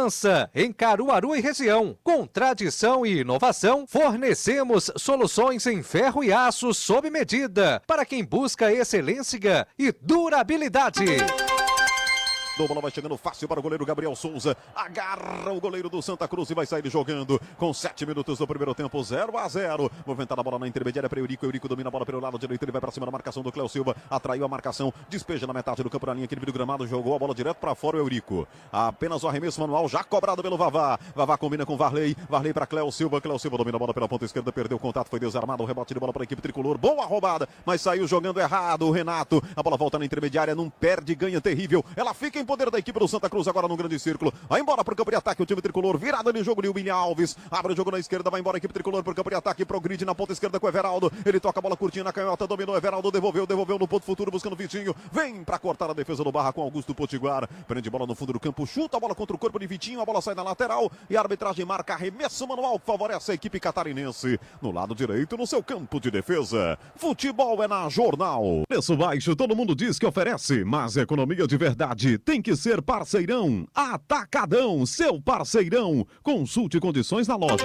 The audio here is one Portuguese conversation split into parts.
confiança em Caruaru e região. Com tradição e inovação, fornecemos soluções em ferro e aço sob medida para quem busca excelência e durabilidade. A bola vai chegando fácil para o goleiro Gabriel Souza. Agarra o goleiro do Santa Cruz e vai sair jogando com 7 minutos do primeiro tempo, 0-0. Movimentada a bola na intermediária para Eurico. Eurico domina a bola pelo lado direito. Ele vai para cima da marcação do Cléo Silva. Atraiu a marcação. Despeja na metade do campo na linha. Aquele do gramado jogou a bola direto para fora o Eurico. Apenas o arremesso manual já cobrado pelo Vavá. Vavá combina com Varley. Varley para Cléo Silva. Cléo Silva domina a bola pela ponta esquerda. Perdeu o contato. Foi desarmado. O rebote de bola para a equipe tricolor. Boa roubada, mas saiu jogando errado o Renato. A bola volta na intermediária. Não perde, ganha terrível. Ela fica em poder da equipe do Santa Cruz agora no grande círculo. Vai embora pro campo de ataque o time tricolor. Virada de jogo de William Alves. Abre o jogo na esquerda. Vai embora a equipe tricolor pro campo de ataque. Progride na ponta esquerda com o Everaldo. Ele toca a bola curtinha na canhota. Dominou Everaldo. Devolveu no ponto futuro buscando o Vitinho. Vem pra cortar a defesa do Barra com Augusto Potiguar. Prende bola no fundo do campo. Chuta a bola contra o corpo de Vitinho. A bola sai na lateral. E a arbitragem marca arremesso manual que favorece a equipe catarinense. No lado direito, no seu campo de defesa. Futebol é na Jornal. Preço baixo, todo mundo diz que oferece. Mas economia de verdade tem que ser parceirão. Atacadão, seu parceirão. Consulte condições na loja.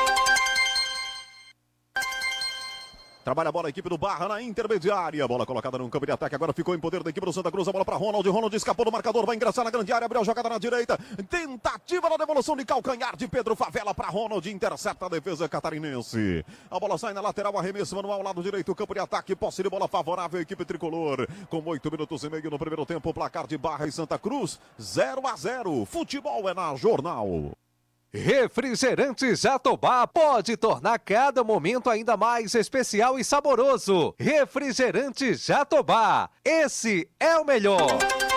Trabalha a bola a equipe do Barra na intermediária. Bola colocada no campo de ataque. Agora ficou em poder da equipe do Santa Cruz. A bola para Ronald. Ronald escapou do marcador. Vai ingressar na grande área. Abriu a jogada na direita. Tentativa da devolução de calcanhar de Pedro Favela para Ronald. Intercepta a defesa catarinense. A bola sai na lateral. Arremesso manual. Lado direito. Campo de ataque. Posse de bola favorável à equipe tricolor. Com 8 minutos e meio no primeiro tempo. Placar de Barra e Santa Cruz. 0-0. Futebol é na Jornal. Refrigerante Jatobá pode tornar cada momento ainda mais especial e saboroso. Refrigerante Jatobá, esse é o melhor.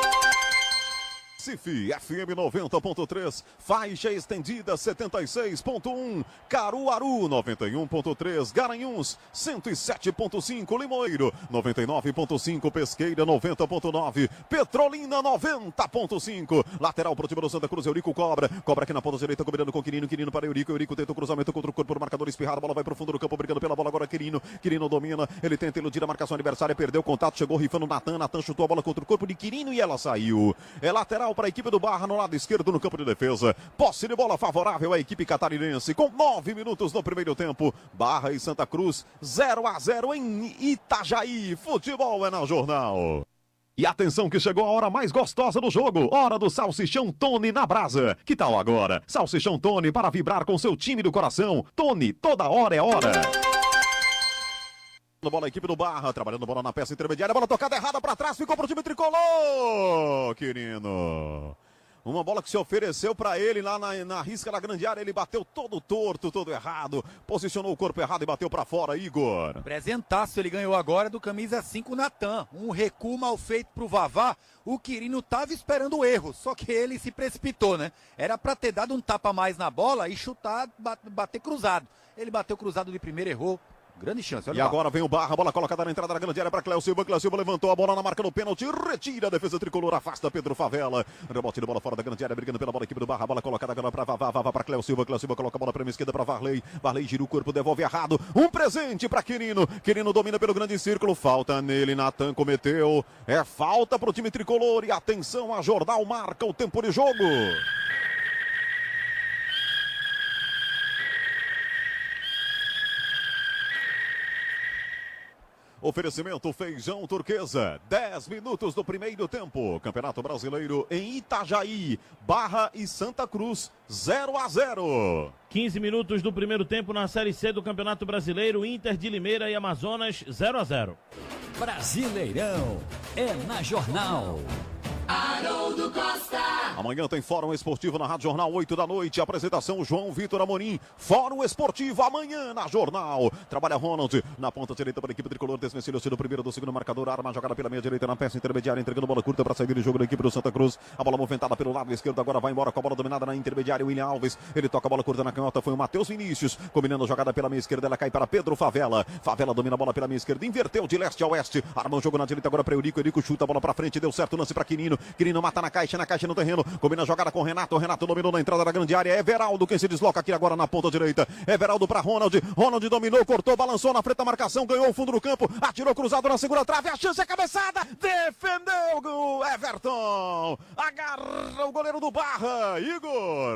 Recife, FM 90.3, faixa estendida 76.1, Caruaru 91.3, Garanhuns 107.5, Limoeiro 99.5, Pesqueira 90.9, Petrolina 90.5, lateral pro time do Santa Cruz, Eurico cobra aqui na ponta direita, combinando com Quirino, Quirino para Eurico tenta o cruzamento contra o corpo do marcador espirrado, a bola vai pro fundo do campo, brigando pela bola agora Quirino domina, ele tenta iludir a marcação adversária, perdeu o contato, chegou rifando Natan chutou a bola contra o corpo de Quirino e ela saiu. É lateral para a equipe do Barra no lado esquerdo no campo de defesa. Posse de bola favorável à equipe catarinense com 9 minutos no primeiro tempo. Barra e Santa Cruz 0-0 em Itajaí. Futebol é na Jornal. E atenção que chegou a hora mais gostosa do jogo. Hora do Salsichão Tony na brasa. Que tal agora? Salsichão Tony para vibrar com seu time do coração. Tony, toda hora é hora. Bola a equipe do Barra, trabalhando bola na peça intermediária, bola tocada errada para trás, ficou pro time tricolor, Quirino. Uma bola que se ofereceu para ele lá na risca da grande área, ele bateu todo torto, todo errado, posicionou o corpo errado e bateu para fora, Igor. Presentaço ele ganhou agora do camisa 5 Natan, um recuo mal feito pro Vavá, o Quirino tava esperando o erro, só que ele se precipitou, né? Era para ter dado um tapa a mais na bola e chutar, bater cruzado. Ele bateu cruzado de primeiro, errou. Grande chance, olha. E agora vem o Barra, bola colocada na entrada da grande área para Cléo Silva levantou a bola na marca do pênalti, retira a defesa tricolor, afasta Pedro Favela, rebote de bola fora da grande área, brigando pela bola, equipe do Barra, bola colocada agora para Vavá para Cléo Silva coloca a bola para a esquerda para Varley gira o corpo, devolve errado, um presente para Quirino domina pelo grande círculo, falta nele, Natan cometeu, é falta para o time tricolor e atenção, a Jornal marca o tempo de jogo. Oferecimento Feijão Turquesa, 10 minutos do primeiro tempo. Campeonato Brasileiro em Itajaí, Barra e Santa Cruz, 0-0. 15 minutos do primeiro tempo na Série C do Campeonato Brasileiro, Inter de Limeira e Amazonas, 0-0. Brasileirão é na Jornal. Haroldo Costa. Amanhã tem Fórum Esportivo na Rádio Jornal, 8 da noite. Apresentação João Vitor Amorim. Fórum Esportivo amanhã na Jornal. Trabalha Ronald na ponta direita para a equipe tricolor. Desvencilhou-se do primeiro, do segundo marcador. Arma jogada pela meia direita na peça intermediária. Entregando bola curta para sair do jogo da equipe do Santa Cruz. A bola movimentada pelo lado esquerdo. Agora vai embora com a bola dominada na intermediária. William Alves. Ele toca a bola curta na canhota. Foi o Matheus Vinícius. Combinando a jogada pela meia esquerda. Ela cai para Pedro Favela. Favela domina a bola pela meia esquerda. Inverteu de leste a oeste. Arma o jogo na direita agora para Eurico. Eurico chuta a bola para frente. Deu certo o lance para Quirino. Quirino mata na caixa no terreno. Combina a jogada com Renato. Renato dominou na entrada da grande área. Everaldo quem se desloca aqui agora na ponta direita. Everaldo para Ronald. Ronald dominou, cortou, balançou na frente da marcação, ganhou o fundo do campo, atirou cruzado na segunda trave. A chance é cabeçada. Defendeu o Everton. Agarra o goleiro do Barra. Igor.